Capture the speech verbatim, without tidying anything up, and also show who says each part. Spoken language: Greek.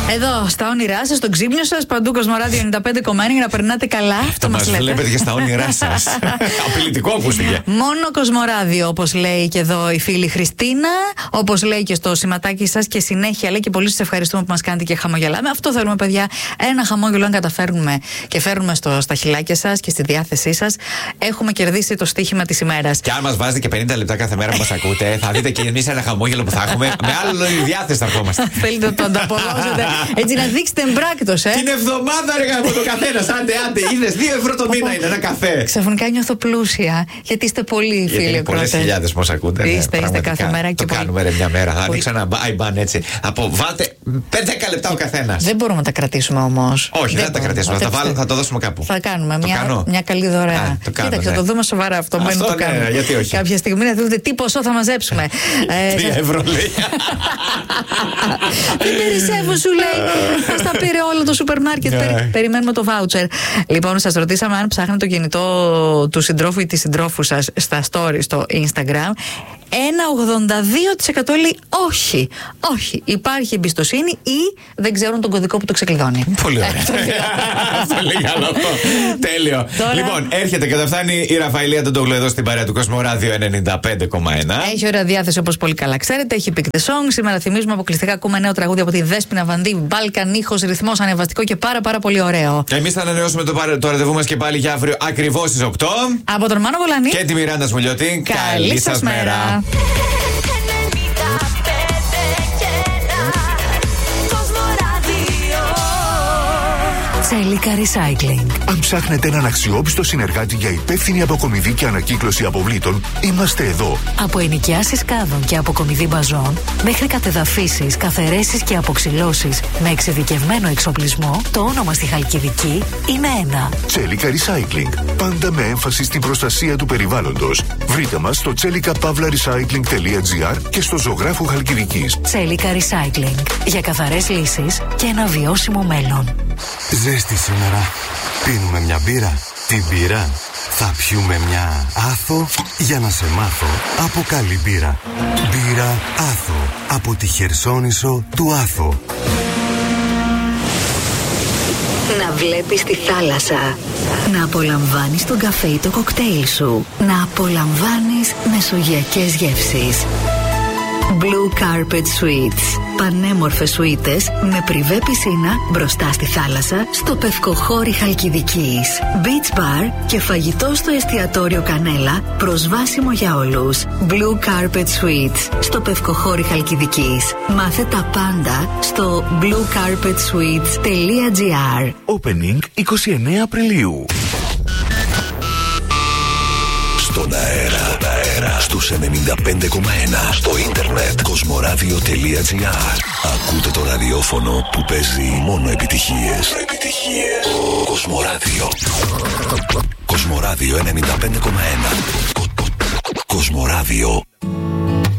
Speaker 1: Εδώ, στα όνειρά σας, στον ξύπνιο σας, παντού Κοσμοράδιο ενενήντα πέντε κόμμα ένα για να περνάτε καλά.
Speaker 2: Αυτό μας βλέπετε και στα όνειρά σας. Απειλητικό ακούστηκε.
Speaker 1: Μόνο Κοσμοράδιο, όπως λέει και εδώ η φίλη Χριστίνα, όπως λέει και στο σηματάκι σας και συνέχεια λέει και πολύ σας ευχαριστούμε που μας κάνετε και χαμογελάμε. Αυτό θέλουμε, παιδιά. Ένα χαμόγελο, αν καταφέρνουμε και φέρνουμε στο, στα χιλάκια σας και στη διάθεσή σας, έχουμε κερδίσει το στοίχημα της ημέρας.
Speaker 2: Και αν μας βάζετε και πενήντα λεπτά κάθε μέρα που μας ακούτε, θα δείτε και εμείς ένα χαμόγελο που θα έχουμε. Με άλλη διάθεση θα ερχόμαστε.
Speaker 1: Θέλετε να το ανταποδώσετε. Έτσι να δείξετε εμπράκτος, ε.
Speaker 2: Την εβδομάδα ρε από το καθένα. Άντε, άντε, είδες, δύο ευρώ το μήνα είναι ένα καφέ.
Speaker 1: Ξαφνικά νιώθω πλούσια. Γιατί είστε πολλοί φίλοι.
Speaker 2: Είναι πολλές χιλιάδες που μας ακούτε.
Speaker 1: Είστε, είστε κάθε μέρα.
Speaker 2: Το κάνουμε ρε μια μέρα. Θα ανοίξω ένα άιμπαν έτσι. Από βάλτε δέκα λεπτά ο καθένας.
Speaker 1: Δεν μπορούμε να τα κρατήσουμε όμως.
Speaker 2: Όχι, δεν θα τα κρατήσουμε. Θα, βάλω, θα το δώσουμε κάπου.
Speaker 1: Θα κάνουμε μια, μια καλή δωρεά. Κοίταξε, θα το δούμε σοβαρά αυτό. Μην το κάνουμε.
Speaker 2: Γιατί όχι.
Speaker 1: Κάποια στιγμή να δείτε τι ποσό θα μαζέψουμε.
Speaker 2: Τρία ευρώ λέει.
Speaker 1: Δεν περισσεύω, σου λέει. Μας τα πήρε όλο το σούπερ μάρκετ. Περιμένουμε το βάουτσερ. Λοιπόν, σας ρωτήσαμε αν ψάχνετε το κινητό του συντρόφου ή της συντρόφου σας στα stories στο Instagram. Ένα ογδόντα δύο τοις εκατό λέει όχι. Όχι. Υπάρχει εμπιστοσύνη ή δεν ξέρουν τον κωδικό που το ξεκλειδώνει.
Speaker 2: Πολύ ωραία. Αυτό λέει καλό αυτό. Τέλειο. Λοιπόν, έρχεται και θα φτάνει η Ραφαηλία Τοντόγλου εδώ στην παρέα του Κοσμοράδιο ενενήντα πέντε κόμμα ένα.
Speaker 1: Έχει ωραία διάθεση όπως πολύ καλά ξέρετε. Έχει Pick the Song. Σήμερα θυμίζουμε αποκλειστικά ακούμε νέο τραγούδι από τη Δέσποινα Βαντή. Μπάλκαν, ήχος, ρυθμός, ανεβαστικό και πάρα πάρα πολύ ωραίο.
Speaker 2: Εμείς θα ανανεώσουμε το, το ραντεβού μας και πάλι για αύριο ακριβώς στις οκτώ.
Speaker 1: Από τον Μάνο Βολανή
Speaker 2: και τη Μιράντα Σμουλιώτη.
Speaker 1: Καλή σας μέρα.
Speaker 3: Τσέλικα Recycling.
Speaker 4: Αν ψάχνετε έναν αξιόπιστο συνεργάτη για υπεύθυνη αποκομιδή και ανακύκλωση αποβλήτων, είμαστε εδώ.
Speaker 3: Από ενοικιάσεις κάδων και αποκομιδή μπαζών, μέχρι κατεδαφίσεις, καθαιρέσεις και αποξυλώσεις με εξειδικευμένο εξοπλισμό, το όνομα στη Χαλκιδική είναι ένα.
Speaker 4: Τσέλικα Recycling. Πάντα με έμφαση στην προστασία του περιβάλλοντος. Βρείτε μας στο τσέλικα παύλα recycling τελεία gr και στο ζωγράφου Χαλκιδικής.
Speaker 3: Τσέλικα Recycling. Για καθαρές λύσεις και ένα βιώσιμο μέλλον.
Speaker 5: Ζέστη σήμερα. Πίνουμε μια μπύρα. Την μπύρα θα πιούμε μια Άθο για να σε μάθω από καλή μπύρα. Μπύρα Άθο από τη Χερσόνησο του Άθο.
Speaker 3: Να βλέπεις τη θάλασσα. Να απολαμβάνεις τον καφέ ή το κοκτέιλ σου. Να απολαμβάνεις μεσογειακές γεύσεις. Blue Carpet Suites. Πανέμορφες σουίτες με πριβέ πισίνα μπροστά στη θάλασσα στο Πευκοχώρι Χαλκιδικής. Beach Bar και φαγητό στο εστιατόριο Κανέλα προσβάσιμο για όλους. Blue Carpet Suites στο Πευκοχώρι Χαλκιδικής. Μάθε τα πάντα στο blue carpet suites τελεία gr.
Speaker 4: Opening εικοστή ενάτη Απριλίου.
Speaker 6: Στον αέρα, στον αέρα, στους ενενήντα πέντε κόμμα ένα, στο ίντερνετ, κοσμοράδιο τελεία gr. Ακούτε το ραδιόφωνο που παίζει μόνο επιτυχίες. Επιτυχίες. Κοσμοράδιο. Κοσμοράδιο ενενήντα πέντε κόμμα ένα. Κοσμοράδιο.